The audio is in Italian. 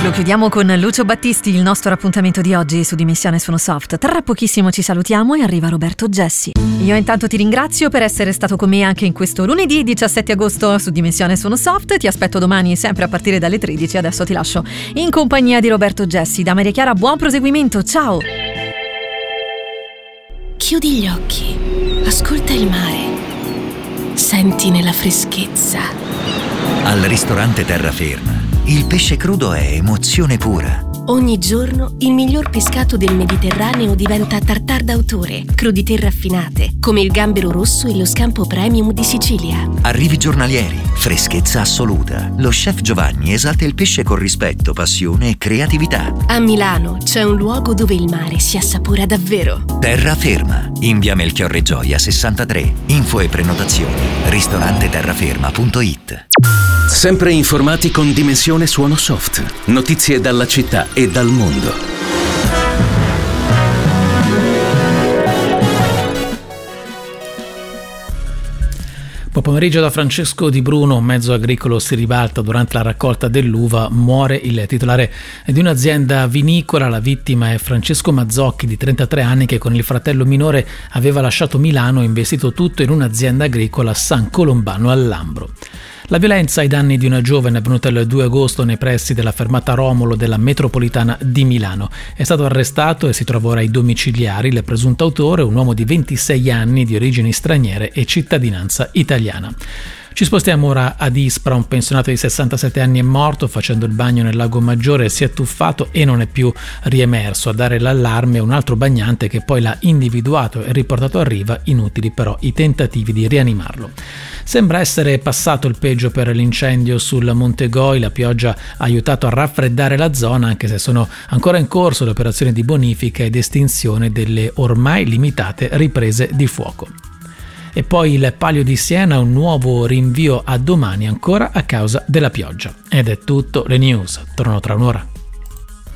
Lo chiudiamo con Lucio Battisti, il nostro appuntamento di oggi su Dimensione Suono Soft. Tra pochissimo ci salutiamo e arriva Roberto Gessi. Io intanto ti ringrazio per essere stato con me anche in questo lunedì 17 agosto su Dimensione Suono Soft. Ti aspetto domani sempre a partire dalle 13. Adesso ti lascio in compagnia di Roberto Gessi. Da Maria Chiara, buon proseguimento, ciao! Chiudi gli occhi, ascolta il mare, sentine la freschezza. Al ristorante Terraferma, il pesce crudo è emozione pura. Ogni giorno il miglior pescato del Mediterraneo diventa tartare d'autore, crudité raffinate, come il gambero rosso e lo scampo premium di Sicilia. Arrivi giornalieri, freschezza assoluta. Lo chef Giovanni esalta il pesce con rispetto, passione e creatività. A Milano c'è un luogo dove il mare si assapora davvero. Terraferma, in via Melchiorre Gioia 63. Info e prenotazioni ristoranteterraferma.it. Sempre informati con Dimensione Suono Soft. Notizie dalla città e dal mondo. Buon pomeriggio da Francesco Di Bruno. Un mezzo agricolo si ribalta durante la raccolta dell'uva. Muore il titolare di un'azienda vinicola. La vittima è Francesco Mazzocchi, di 33 anni, che con il fratello minore aveva lasciato Milano e investito tutto in un'azienda agricola a San Colombano al Lambro. La violenza ai danni di una giovane è avvenuta il 2 agosto nei pressi della fermata Romolo della metropolitana di Milano. È stato arrestato e si trova ora ai domiciliari il presunto autore, un uomo di 26 anni di origini straniere e cittadinanza italiana. Ci spostiamo ora ad Ispra. Un pensionato di 67 anni è morto facendo il bagno nel lago Maggiore, si è tuffato e non è più riemerso. A dare l'allarme un altro bagnante che poi l'ha individuato e riportato a riva, inutili però i tentativi di rianimarlo. Sembra essere passato il peggio per l'incendio sul Monte Goi. La pioggia ha aiutato a raffreddare la zona, anche se sono ancora in corso le operazioni di bonifica ed estinzione delle ormai limitate riprese di fuoco. E poi il Palio di Siena, un nuovo rinvio a domani ancora a causa della pioggia. Ed è tutto, le news tornano tra un'ora.